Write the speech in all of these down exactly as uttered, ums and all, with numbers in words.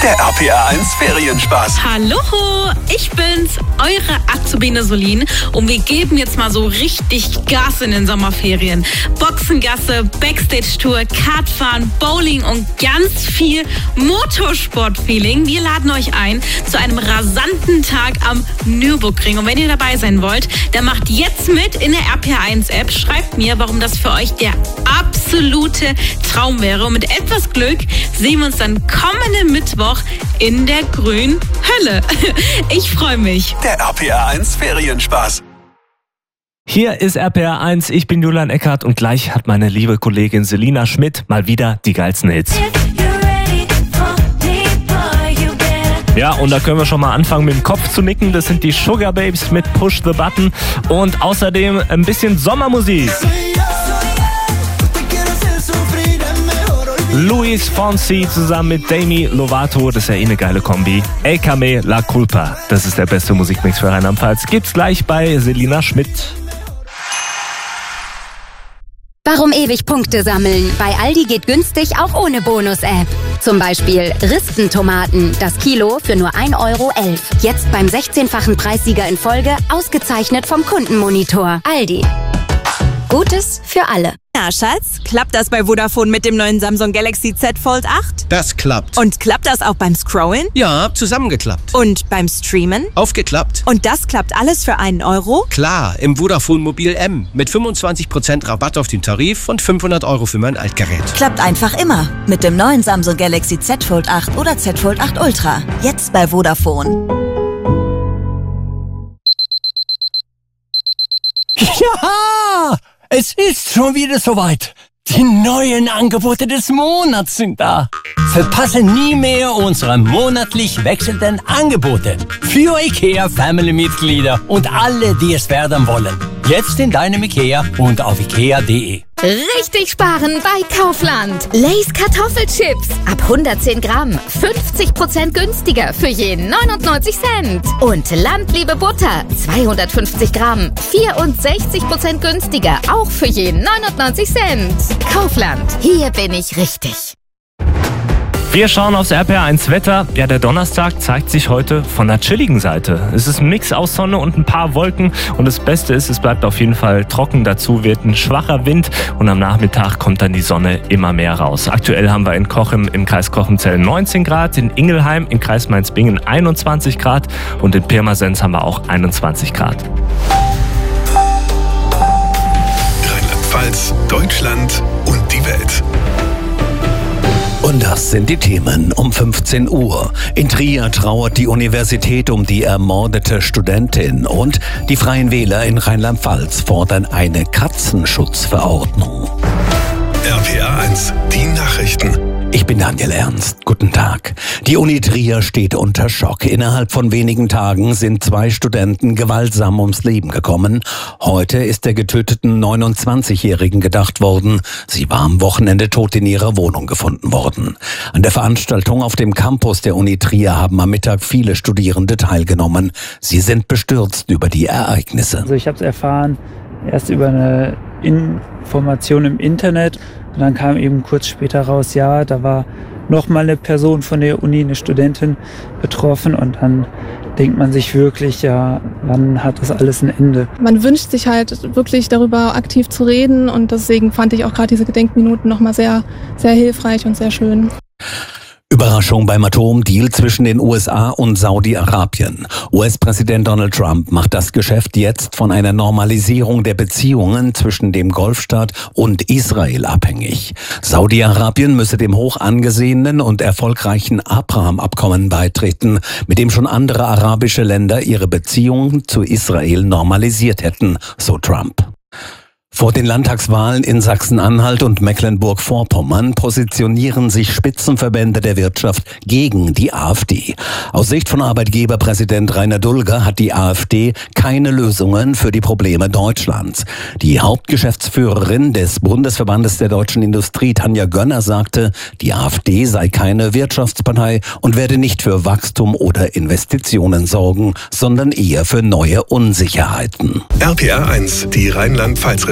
Der R P R eins Ferienspaß. Hallo, ich bin's, eure Azubine Solin und wir geben jetzt mal so richtig Gas in den Sommerferien. Boxengasse, Backstage-Tour, Kartfahren, Bowling und ganz viel Motorsport-Feeling. Wir laden euch ein zu einem rasanten Tag am Nürburgring. Und wenn ihr dabei sein wollt, dann macht jetzt mit in der R P R eins App. Schreibt mir, warum das für euch der absolute Traum wäre. Und mit etwas Glück sehen wir uns dann kommenden Mittwoch in der grünen Hölle. Ich freue mich. Der R P R eins Ferienspaß. Hier ist R P R eins, ich bin Julian Eckhardt und gleich hat meine liebe Kollegin Selina Schmidt mal wieder die geilsten Hits. Ja, und da können wir schon mal anfangen mit dem Kopf zu nicken. Das sind die Sugar Babes mit Push the Button und außerdem ein bisschen Sommermusik. Luis Fonsi zusammen mit Demi Lovato, das ist ja eh eine geile Kombi. Échame la culpa, das ist der beste Musikmix für Rheinland-Pfalz. Gibt's gleich bei Selina Schmidt. Warum ewig Punkte sammeln? Bei Aldi geht günstig auch ohne Bonus-App. Zum Beispiel Ristentomaten, das Kilo für nur ein Euro elf. Jetzt beim sechzehnfachen Preissieger in Folge, ausgezeichnet vom Kundenmonitor. Aldi. Gutes für alle. Na, Schatz, klappt das bei Vodafone mit dem neuen Samsung Galaxy Z Fold acht? Das klappt. Und klappt das auch beim Scrollen? Ja, zusammengeklappt. Und beim Streamen? Aufgeklappt. Und das klappt alles für einen Euro? Klar, im Vodafone Mobil M mit fünfundzwanzig Prozent Rabatt auf den Tarif und fünfhundert Euro für mein Altgerät. Klappt einfach immer mit dem neuen Samsung Galaxy Z Fold acht oder Z Fold acht Ultra. Jetzt bei Vodafone. Ja! Es ist schon wieder soweit. Die neuen Angebote des Monats sind da. Verpasse nie mehr unsere monatlich wechselnden Angebote für IKEA Family-Mitglieder und alle, die es werden wollen. Jetzt in deinem IKEA und auf ikea punkt de. Richtig sparen bei Kaufland. Lay's Kartoffelchips ab hundertzehn Gramm. fünfzig Prozent günstiger für je neunundneunzig Cent. Und Landliebe Butter zweihundertfünfzig Gramm. vierundsechzig Prozent günstiger. Auch für je neunundneunzig Cent. Kaufland. Hier bin ich richtig. Wir schauen aufs R P R eins Wetter. Ja, der Donnerstag zeigt sich heute von der chilligen Seite. Es ist ein Mix aus Sonne und ein paar Wolken. Und das Beste ist, es bleibt auf jeden Fall trocken. Dazu wird ein schwacher Wind. Und am Nachmittag kommt dann die Sonne immer mehr raus. Aktuell haben wir in Cochem im Kreis Cochem-Zell neunzehn Grad, in Ingelheim im Kreis Mainz-Bingen einundzwanzig Grad und in Pirmasens haben wir auch einundzwanzig Grad. Rheinland-Pfalz, Deutschland und die Welt. Und das sind die Themen um fünfzehn Uhr. In Trier trauert die Universität um die ermordete Studentin und die Freien Wähler in Rheinland-Pfalz fordern eine Katzenschutzverordnung. R P R eins, die Nachrichten. Ich bin Daniel Ernst. Guten Tag. Die Uni Trier steht unter Schock. Innerhalb von wenigen Tagen sind zwei Studenten gewaltsam ums Leben gekommen. Heute ist der getöteten neunundzwanzigjährigen gedacht worden. Sie war am Wochenende tot in ihrer Wohnung gefunden worden. An der Veranstaltung auf dem Campus der Uni Trier haben am Mittag viele Studierende teilgenommen. Sie sind bestürzt über die Ereignisse. Also ich habe es erfahren erst über eine Information im Internet. Und dann kam eben kurz später raus, ja, da war nochmal eine Person von der Uni, eine Studentin betroffen. Und dann denkt man sich wirklich, ja, wann hat das alles ein Ende? Man wünscht sich halt wirklich darüber aktiv zu reden. Und deswegen fand ich auch gerade diese Gedenkminuten nochmal sehr, sehr hilfreich und sehr schön. Überraschung beim Atomdeal zwischen den U S A und Saudi-Arabien. U S-Präsident Donald Trump macht das Geschäft jetzt von einer Normalisierung der Beziehungen zwischen dem Golfstaat und Israel abhängig. Saudi-Arabien müsse dem hoch angesehenen und erfolgreichen Abraham-Abkommen beitreten, mit dem schon andere arabische Länder ihre Beziehungen zu Israel normalisiert hätten, so Trump. Vor den Landtagswahlen in Sachsen-Anhalt und Mecklenburg-Vorpommern positionieren sich Spitzenverbände der Wirtschaft gegen die AfD. Aus Sicht von Arbeitgeberpräsident Rainer Dulger hat die AfD keine Lösungen für die Probleme Deutschlands. Die Hauptgeschäftsführerin des Bundesverbandes der deutschen Industrie, Tanja Gönner, sagte, die AfD sei keine Wirtschaftspartei und werde nicht für Wachstum oder Investitionen sorgen, sondern eher für neue Unsicherheiten. R P R eins, die Rheinland-Pfalz-Reporterin.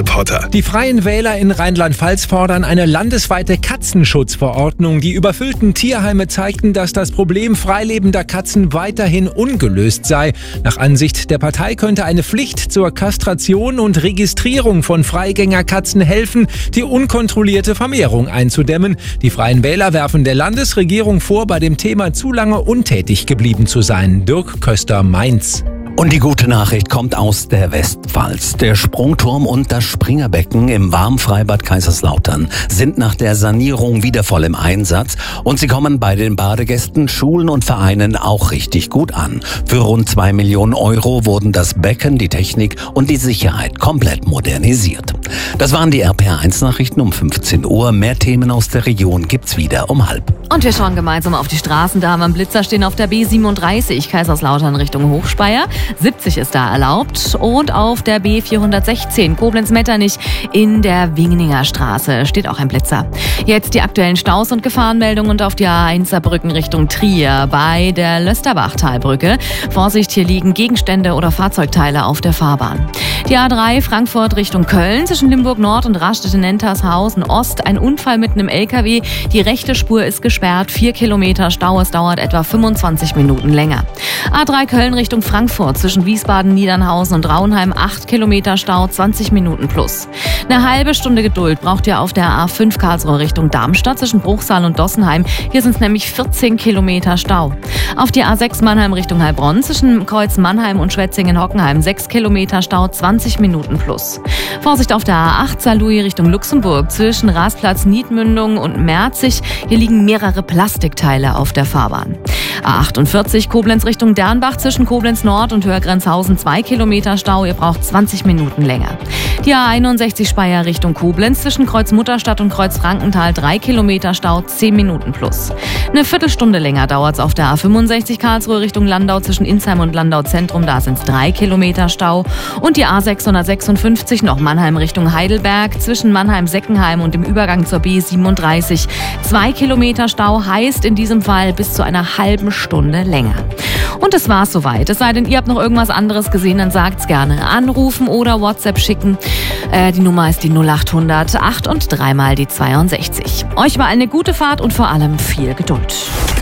Reporter. Die Freien Wähler in Rheinland-Pfalz fordern eine landesweite Katzenschutzverordnung. Die überfüllten Tierheime zeigten, dass das Problem freilebender Katzen weiterhin ungelöst sei. Nach Ansicht der Partei könnte eine Pflicht zur Kastration und Registrierung von Freigängerkatzen helfen, die unkontrollierte Vermehrung einzudämmen. Die Freien Wähler werfen der Landesregierung vor, bei dem Thema zu lange untätig geblieben zu sein. Dirk Köster, Mainz. Und die gute Nachricht kommt aus der Westpfalz. Der Sprungturm und das Springerbecken im Warmfreibad Kaiserslautern sind nach der Sanierung wieder voll im Einsatz und sie kommen bei den Badegästen, Schulen und Vereinen auch richtig gut an. Für rund zwei Millionen Euro wurden das Becken, die Technik und die Sicherheit komplett modernisiert. Das waren die R P R eins Nachrichten um fünfzehn Uhr. Mehr Themen aus der Region gibt's wieder um halb. Und wir schauen gemeinsam auf die Straßen. Da am Blitzer stehen auf der B siebenunddreißig Kaiserslautern Richtung Hochspeyer. siebzig ist da erlaubt. Und auf der B vierhundertsechzehn Koblenz-Metternich in der Wingeninger Straße steht auch ein Blitzer. Jetzt die aktuellen Staus und Gefahrenmeldungen und auf die A eins Saarbrücken Richtung Trier bei der Lösterbach-Talbrücke. Vorsicht, hier liegen Gegenstände oder Fahrzeugteile auf der Fahrbahn. Die A drei Frankfurt Richtung Köln zwischen Limburg Nord und Rastedt-Nentershausen Ost. Ein Unfall mit einem L K W. Die rechte Spur ist gesperrt. Vier Kilometer Stau. Es dauert etwa fünfundzwanzig Minuten länger. A drei Köln Richtung Frankfurt zwischen Wiesbaden, Niedernhausen und Raunheim. Acht Kilometer Stau. zwanzig Minuten plus. Eine halbe Stunde Geduld braucht ihr auf der A fünf Karlsruhe Richtung Darmstadt zwischen Bruchsal und Dossenheim. Hier sind es nämlich vierzehn Kilometer Stau. Auf die A sechs Mannheim Richtung Heilbronn zwischen Kreuz Mannheim und Schwetzingen-Hockenheim. sechs Kilometer Stau. zwanzig Minuten plus. Vorsicht auf der A acht Saarlouis Richtung Luxemburg zwischen Rasplatz, Niedmündung und Merzig. Hier liegen mehrere Plastikteile auf der Fahrbahn. A achtundvierzig Koblenz Richtung Dernbach zwischen Koblenz Nord und Hörgrenzhausen zwei Kilometer Stau. Ihr braucht zwanzig Minuten länger. Die A einundsechzig Speyer Richtung Koblenz zwischen Kreuz Mutterstadt und Kreuz Frankenthal drei Kilometer Stau, zehn Minuten plus. Eine Viertelstunde länger dauert es auf der A fünfundsechzig Karlsruhe Richtung Landau zwischen Insheim und Landau Zentrum. Da sind es drei Kilometer Stau. Und die A sechshundertsechsundfünfzig noch Mannheim Richtung Heidelberg zwischen Mannheim-Seckenheim und dem Übergang zur B siebenunddreißig. Zwei Kilometer Stau heißt in diesem Fall bis zu einer halben Stunde länger. Und das war's soweit. Es sei denn, ihr habt noch irgendwas anderes gesehen, dann sagt's gerne. Anrufen oder WhatsApp schicken. Äh, die Nummer ist die null achthundert acht und dreimal die zweiundsechzig. Euch war eine gute Fahrt und vor allem viel Geduld.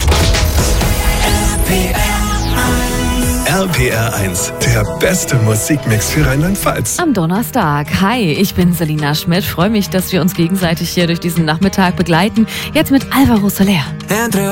R P R eins, der beste Musikmix für Rheinland-Pfalz. Am Donnerstag. Hi, ich bin Selina Schmidt. Freue mich, dass wir uns gegenseitig hier durch diesen Nachmittag begleiten. Jetzt mit Alvaro Soler.